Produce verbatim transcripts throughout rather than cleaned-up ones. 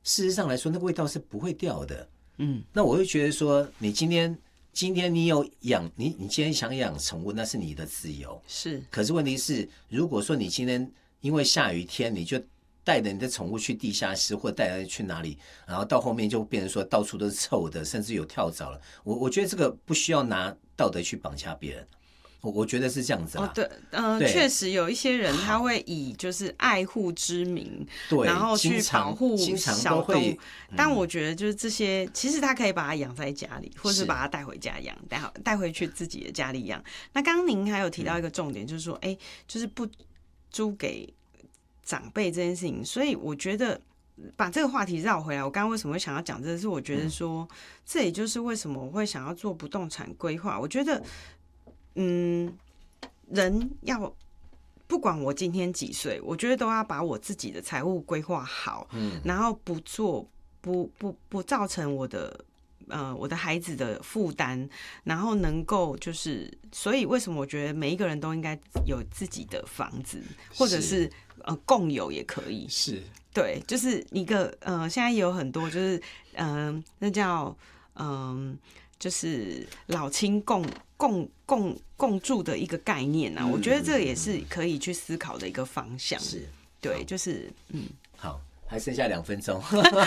事实上来说，那个味道是不会掉的。嗯，那我会觉得说，你今天今天你有养你你今天想养宠物，那是你的自由。 是， 可是问题是，如果说你今天因为下雨天，你就带着你的宠物去地下室，或带着去哪里，然后到后面就变成说到处都是臭的，甚至有跳蚤了。我我觉得这个不需要拿道德去绑架别人。我我觉得是这样子啦。 哦，对，呃，确实有一些人他会以就是爱护之名， 对， 然后去保护小动物。 嗯、 但我觉得就是这些，其实他可以把它养在家里，或是把它带回家养，带带回去自己的家里养。那刚刚您还有提到一个重点，嗯、就是说，哎，就是不租给长辈这件事情。所以我觉得把这个话题绕回来，我刚刚为什么会想要讲这个？是我觉得说，嗯、这也就是为什么我会想要做不动产规划。我觉得。嗯，人要不管我今天几岁，我觉得都要把我自己的财务规划好，嗯，然后不做不不不造成我的呃我的孩子的负担，然后能够就是，所以为什么我觉得每一个人都应该有自己的房子，或者是呃共有也可以， 是对，就是一个呃现在也有很多就是嗯、呃、那叫嗯。呃就是老亲共共共共住的一个概念啊，嗯、我觉得这也是可以去思考的一个方向。是，对，就是嗯， 好，还剩下两分钟。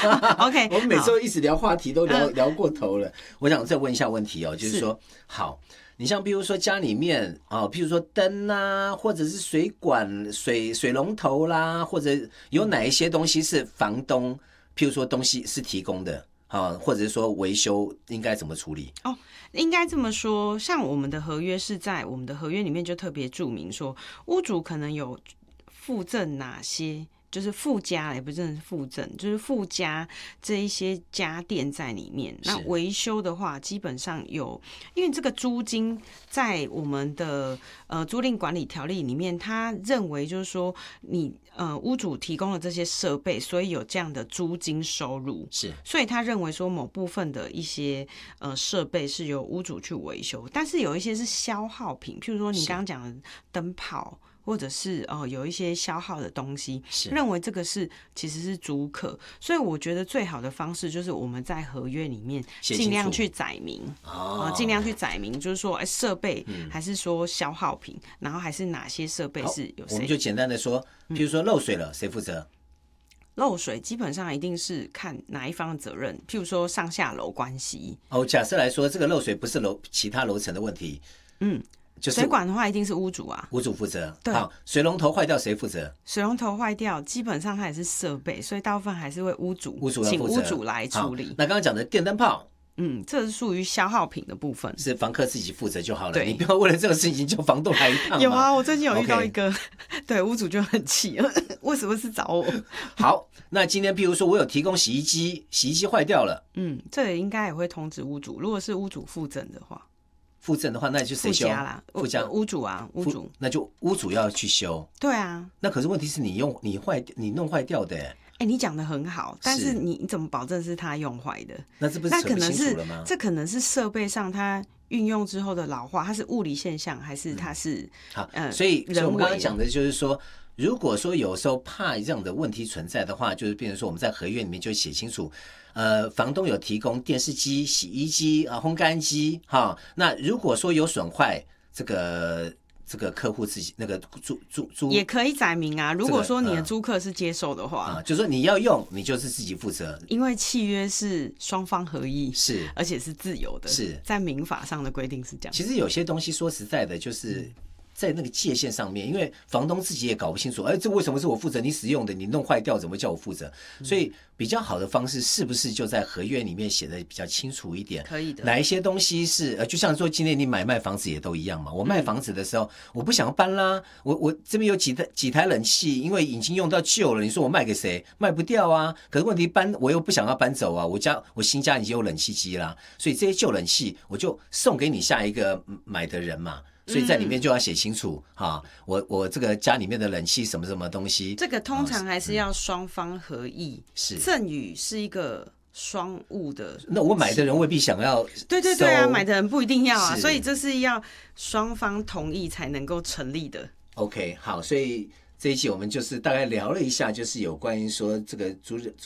OK， 我们每周一直聊话题都聊聊过头了。我想再问一下问题哦，就是说，好，你像比如说家里面啊，譬如说灯啊，或者是水管、水水龙头啦，或者有哪一些东西是房东，譬如说东西是提供的。啊，或者是说维修应该怎么处理？ 哦，应该这么说，像我们的合约是在我们的合约里面就特别注明说，屋主可能有附赠哪些，就是附加，也不是附赠，就是附加这一些家电在里面。那维修的话，基本上有，因为这个租金在我们的呃租赁管理条例里面，他认为就是说你。呃，屋主提供了这些设备，所以有这样的租金收入。 是， 所以他认为说某部分的一些呃设备是由屋主去维修，但是有一些是消耗品，譬如说你刚刚讲的灯泡，或者是呃有一些消耗的东西，认为这个是其实是租客。所以我觉得最好的方式就是我们在合约里面尽量去载明，哦，尽、呃、量去载明，就是说，哎、欸，设备还是说消耗品，嗯、然后还是哪些设备是有谁？ 我们就简单的说。比如说漏水了，谁负责？ 漏水基本上一定是看哪一方的责任，譬如说上下楼关系。 哦，假设来说，这个漏水不是楼其他楼层的问题， 嗯，就是水管的话一定是屋主啊， 屋主负责。对，好，水龙头坏掉谁负责？ 水龙头坏掉，基本上它也是设备，所以大部分还是会屋主， 屋主要负责， 请屋主来处理。 那刚刚讲的电灯泡。 嗯，这是属于消耗品的部分， 是房客自己负责就好了。你不要为了这个事情就房东来一趟。 有啊，我最近有遇到一个， okay. 对，屋主就很气，为什么是找我？ 好，那今天譬如说我有提供洗衣机，洗衣机坏掉了， 嗯，这也应该也会通知屋主。如果是屋主附赠的话， 附赠的话，那就谁修？ 附加啦，附加屋主啊，屋主， 那就屋主要去修。 对啊， 那可是问题是你用你坏你弄坏掉的耶。 哎、欸，你讲的很好，但是你怎么保证是他用坏的？ 那这不是扯不清楚了吗？ 这可能是设备上它运用之后的老化，它是物理现象，还是它是、嗯、 好？呃，所以，所以我们刚刚讲的就是说，如果说有时候怕这样的问题存在的话，就是变成说我们在合约里面就写清楚，呃，房东有提供电视机、洗衣机啊、烘干机，哈，那如果说有损坏，这个。这个客户自己那个租租租也可以载明啊。如果说你的租客是接受的话， 啊、就是说你要用，你就是自己负责。 因为契约是双方合意， 是而且是自由的， 是在民法上的规定是这样。 其实有些东西说实在的，就是在那个界限上面，因为房东自己也搞不清楚，哎，这为什么是我负责？你使用的，你弄坏掉，怎么叫我负责？所以比较好的方式是不是就在合约里面写的比较清楚一点？ 可以的。 哪一些东西是呃，就像说今天你买卖房子也都一样嘛。我卖房子的时候，嗯、我不想要搬啦，我我这边有几台几台冷气，因为已经用到旧了，你说我卖给谁？卖不掉啊。可是问题搬我又不想要搬走啊，我家我新家已经有冷气机啦，所以这些旧冷气我就送给你下一个买的人嘛。所以在里面就要写清楚哈、嗯，我我这个家里面的冷气什么什么东西， 这个通常还是要双方合意。 是、嗯、 赠与是一个双务的， 那我买的人未必想要， 对对对啊，买的人不一定要啊，所以这是要双方同意才能够成立的。 OK， 好，所以这一期我们就是大概聊了一下，就是有关于说这个租